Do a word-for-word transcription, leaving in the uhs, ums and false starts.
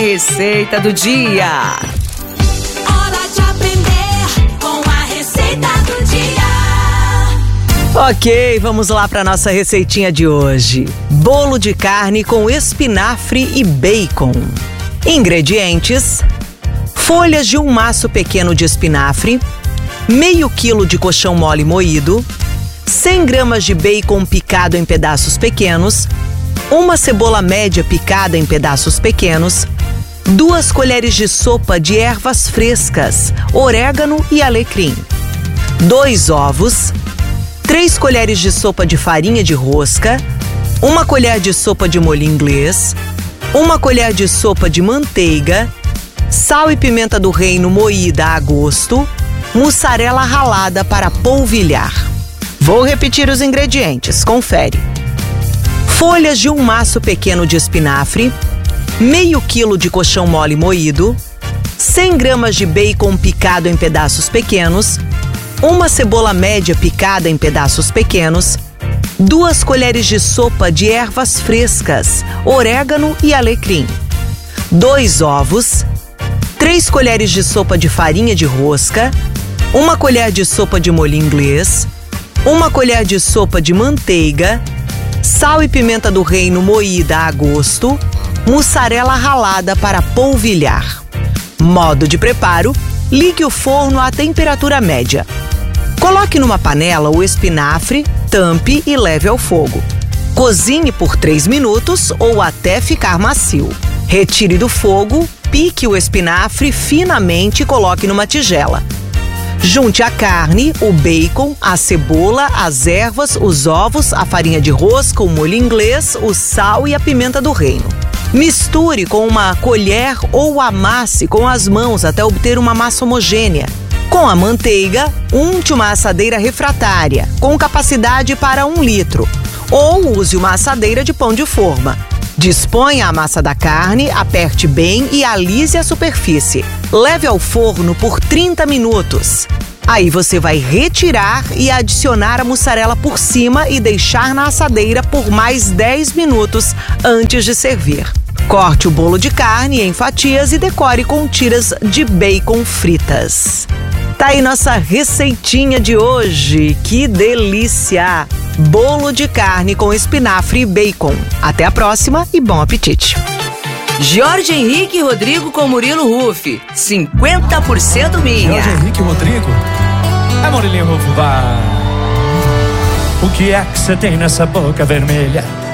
Receita do dia. Hora de aprender com a receita do dia. Ok, vamos lá para nossa receitinha de hoje. Bolo de carne com espinafre e bacon. Ingredientes: folhas de um maço pequeno de espinafre, meio quilo de coxão mole moído, cem gramas de bacon picado em pedaços pequenos, uma cebola média picada em pedaços pequenos, duas colheres de sopa de ervas frescas, orégano e alecrim, dois ovos, três colheres de sopa de farinha de rosca, uma colher de sopa de molho inglês, uma colher de sopa de manteiga, sal e pimenta do reino moída a gosto, mussarela ralada para polvilhar. Vou repetir os ingredientes, confere. Folhas de um maço pequeno de espinafre, meio quilo de coxão mole moído, cem gramas de bacon picado em pedaços pequenos, uma cebola média picada em pedaços pequenos, duas colheres de sopa de ervas frescas, orégano e alecrim, dois ovos, três colheres de sopa de farinha de rosca, uma colher de sopa de molho inglês, uma colher de sopa de manteiga, sal e pimenta do reino moída a gosto, mussarela ralada para polvilhar. Modo de preparo: ligue o forno à temperatura média. Coloque numa panela o espinafre, tampe e leve ao fogo. Cozinhe por três minutos ou até ficar macio. Retire do fogo, pique o espinafre finamente e coloque numa tigela. Junte a carne, o bacon, a cebola, as ervas, os ovos, a farinha de rosca, o molho inglês, o sal e a pimenta do reino. Misture com uma colher ou amasse com as mãos até obter uma massa homogênea. Com a manteiga, unte uma assadeira refratária, com capacidade para um litro, ou use uma assadeira de pão de forma. Disponha a massa da carne, aperte bem e alise a superfície. Leve ao forno por trinta minutos. Aí você vai retirar e adicionar a mussarela por cima e deixar na assadeira por mais dez minutos antes de servir. Corte o bolo de carne em fatias e decore com tiras de bacon fritas. Tá aí nossa receitinha de hoje. Que delícia! Bolo de carne com espinafre e bacon. Até a próxima e bom apetite! Jorge Henrique Rodrigo com Murilo Ruff. cinquenta por cento minha. Jorge Henrique Rodrigo. É Murilinho Ruff, vai. O que é que você tem nessa boca vermelha?